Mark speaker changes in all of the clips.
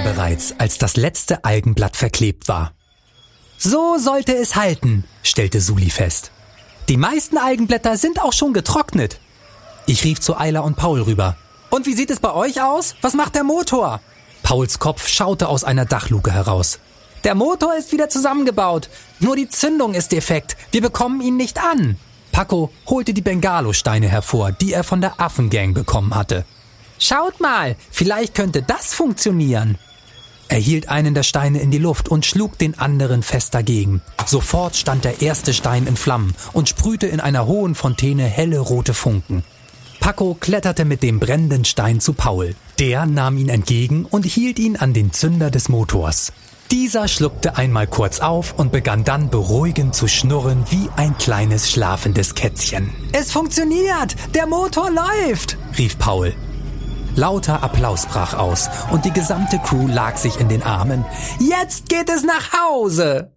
Speaker 1: bereits, als das letzte Algenblatt verklebt war. So sollte es halten, stellte Suli fest. Die meisten Algenblätter sind auch schon getrocknet. Ich rief zu Ayla und Paul rüber. Und wie sieht es bei euch aus? Was macht der Motor? Pauls Kopf schaute aus einer Dachluke heraus. Der Motor ist wieder zusammengebaut. Nur die Zündung ist defekt. Wir bekommen ihn nicht an. Paco holte die Bengalo-Steine hervor, die er von der Affengang bekommen hatte. Schaut mal, vielleicht könnte das funktionieren. Er hielt einen der Steine in die Luft und schlug den anderen fest dagegen. Sofort stand der erste Stein in Flammen und sprühte in einer hohen Fontäne helle rote Funken. Paco kletterte mit dem brennenden Stein zu Paul. Der nahm ihn entgegen und hielt ihn an den Zünder des Motors. Dieser schluckte einmal kurz auf und begann dann beruhigend zu schnurren wie ein kleines schlafendes Kätzchen. »Es funktioniert! Der Motor läuft!« rief Paul. Lauter Applaus brach aus und die gesamte Crew lag sich in den Armen. »Jetzt geht es nach Hause!«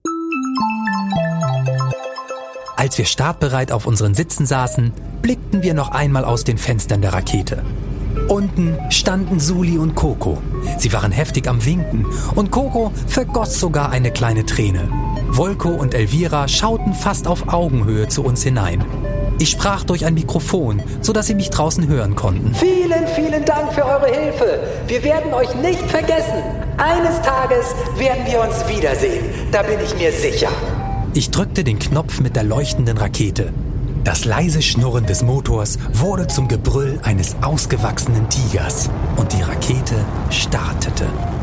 Speaker 1: Als wir startbereit auf unseren Sitzen saßen, blickten wir noch einmal aus den Fenstern der Rakete. Unten standen Suli und Coco. Sie waren heftig am Winken und Coco vergoss sogar eine kleine Träne. Volko und Elvira schauten fast auf Augenhöhe zu uns hinein. Ich sprach durch ein Mikrofon, sodass sie mich draußen hören konnten.
Speaker 2: Vielen, vielen Dank für eure Hilfe. Wir werden euch nicht vergessen. Eines Tages werden wir uns wiedersehen. Da bin ich mir sicher.
Speaker 1: Ich drückte den Knopf mit der leuchtenden Rakete. Das leise Schnurren des Motors wurde zum Gebrüll eines ausgewachsenen Tigers und die Rakete startete.